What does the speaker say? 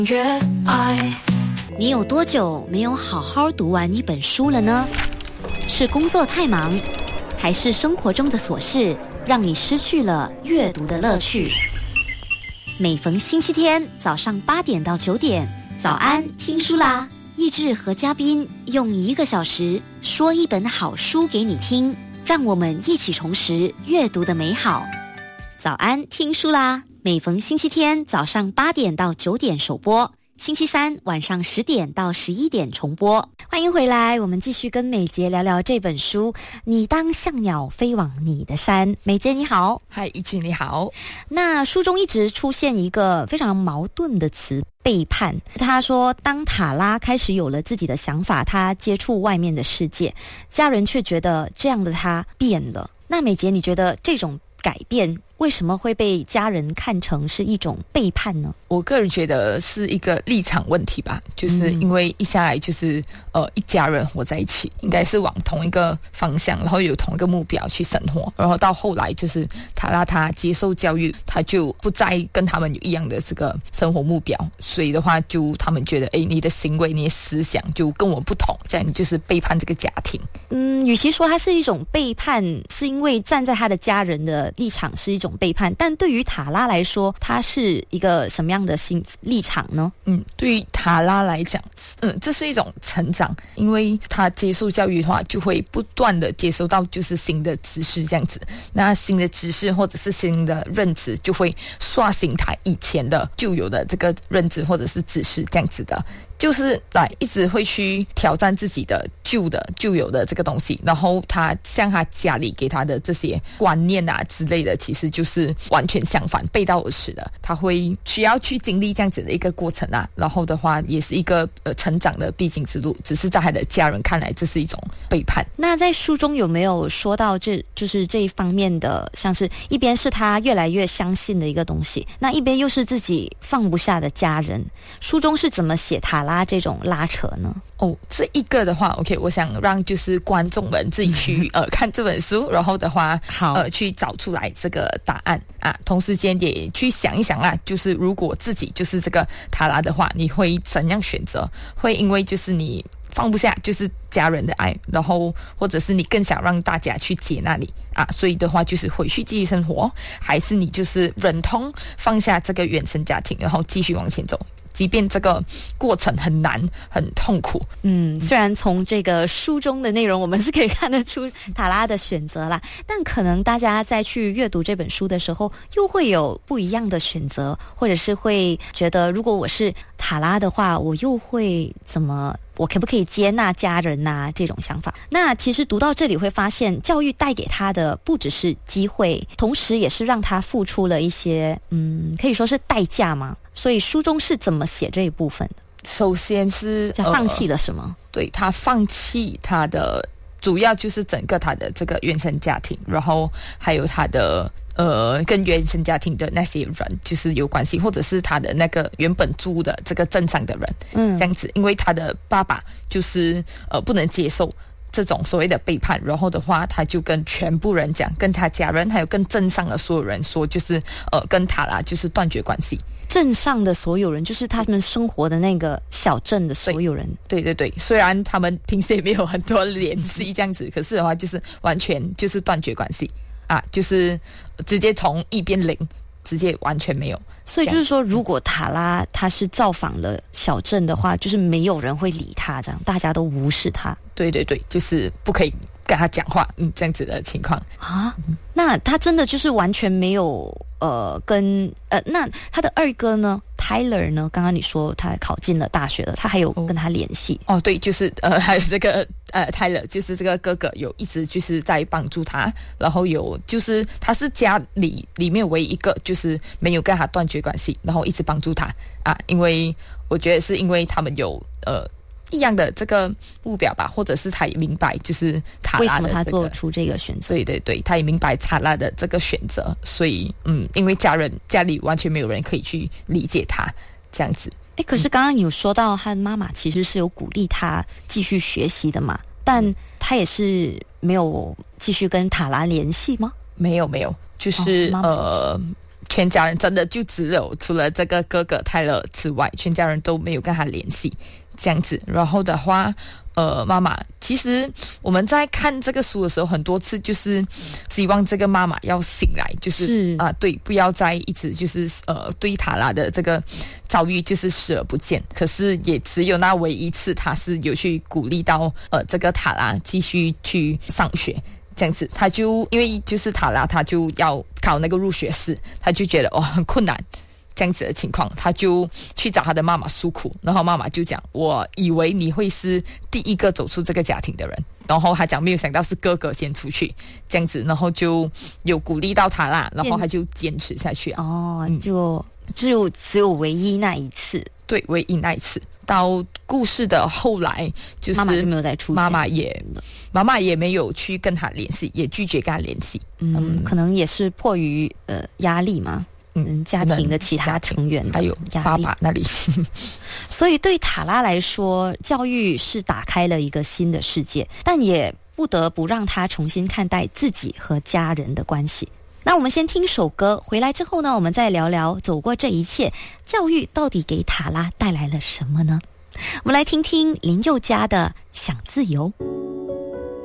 越爱。 你有多久没有好好读完一本书了呢？是工作太忙，还是生活中的琐事让你失去了阅读的乐趣？每逢星期天早上8点到9点，早安听书啦！奕志和嘉宾用1个小时说一本好书给你听，让我们一起重拾阅读的美好。早安听书啦！每逢星期天早上8点到9点首播，星期三晚上10点到11点重播。欢迎回来，我们继续跟美杰聊聊这本书《你当像鸟飞往你的山》。美杰你好。 嗨，一志你好。 那书中一直出现一个非常矛盾的词，背叛。他说当塔拉开始有了自己的想法，他接触外面的世界，家人却觉得这样的他变了。那美杰，你觉得这种改变为什么会被家人看成是一种背叛呢？ 我个人觉得是一个立场问题吧，就是因为一下来就是一家人活在一起，应该是往同一个方向，然后有同一个目标去生活，然后到后来就是塔拉他接受教育，他就不再跟他们有一样的这个生活目标，所以的话就他们觉得你的行为你的思想就跟我不同，这样你就是背叛这个家庭。 与其说它是一种背叛，是因为站在他的家人的立场是一种背叛，但对于塔拉来说，他是一个什么样的立场呢？ 对于塔拉来讲，这是一种成长，因为他接受教育的话，就会不断的接收到就是新的知识这样子，那新的知识或者是新的认知，就会刷新他以前的旧有的这个认知或者是知识这样子的。就是一直会去挑战自己的旧有的这个东西，然后他像他家里给他的这些观念啊之类的，其实就是完全相反，背道而驰的。他会需要去经历这样子的一个过程啊，然后的话也是一个成长的必经之路，只是在他的家人看来这是一种背叛。 那在书中有没有说到就是这一方面的，像是一边是他越来越相信的一个东西，那一边又是自己放不下的家人，书中是怎么写塔拉这种拉扯呢？ 这一个的话 OK， 我想让就是观众们自己去看这本书，然后的话去找出来这个答案啊，同时间也去想一想啊，就是如果自己就是这个塔拉的话，你会怎样选择？会因为就是你放不下就是家人的爱，然后或者是你更想让大家去接纳你啊，所以的话就是回去继续生活，还是你就是忍痛放下这个原生家庭，然后继续往前走，即便这个过程很难很痛苦。 虽然从这个书中的内容我们是可以看得出塔拉的选择啦，但可能大家在去阅读这本书的时候又会有不一样的选择，或者是会觉得如果我是塔拉的话，我又会我可不可以接纳家人啊，这种想法。那其实读到这里会发现，教育带给他的不只是机会，同时也是让他付出了一些可以说是代价嘛。所以书中是怎么写这一部分的？ 首先是放弃了什么？ 对，他放弃他的主要就是整个他的这个原生家庭，然后还有他的跟原生家庭的那些人就是有关系，或者是他的那个原本住的这个镇上的人，这样子，因为他的爸爸就是不能接受这种所谓的背叛，然后的话他就跟全部人讲，跟他家人还有跟镇上的所有人说，就是跟塔拉就是断绝关系。 镇上的所有人就是他们生活的那个小镇的所有人。 对，虽然他们平时也没有很多联系这样子，可是的话就是完全就是断绝关系啊，就是直接从1变0，直接完全没有。 所以就是说，如果塔拉他是造访了小镇的话，就是没有人会理他，这样大家都无视他。 对，就是不可以跟他讲话，这样子的情况啊。那他真的就是完全没有那他的二哥呢 Tyler 呢？刚刚你说他考进了大学了，他还有跟他联系对，就是还有这个Tyler 就是这个哥哥有一直就是在帮助他，然后有就是他是家里面唯一一个就是没有跟他断绝关系，然后一直帮助他啊，因为我觉得是因为他们有一样的这个目标吧，或者是他也明白就是塔拉的、为什么他做出这个选择。 对，他也明白塔拉的这个选择，所以因为家里完全没有人可以去理解他这样子。 可是刚刚你有说到他妈妈其实是有鼓励他继续学习的嘛，但他也是没有继续跟塔拉联系吗？ 没有，就是全家人真的就只有除了这个哥哥泰勒之外，全家人都没有跟他联系这样子。然后的话妈妈，其实我们在看这个书的时候，很多次就是希望这个妈妈要醒来，就是对，不要再一直就是对塔拉的这个遭遇就是视而不见。可是也只有那唯一次，他是有去鼓励到这个塔拉继续去上学。这样子，他就因为就是塔拉，他就要考那个入学试，他就觉得很困难。这样子的情况，他就去找他的妈妈诉苦，然后妈妈就讲：“我以为你会是第一个走出这个家庭的人。”然后他讲没有想到是哥哥先出去，这样子，然后就有鼓励到他啦，然后他就坚持下去就只有唯一那一次， 对，唯一那一次。到故事的后来，就是妈妈就没有再出现， 妈妈也没有去跟他联系，也拒绝跟他联系。 可能也是迫于压力嘛。家庭的其他成员还有爸爸那里所以对塔拉来说，教育是打开了一个新的世界，但也不得不让他重新看待自己和家人的关系。那我们先听首歌，回来之后呢，我们再聊聊走过这一切，教育到底给塔拉带来了什么呢？我们来听听林宥嘉的《想自由》。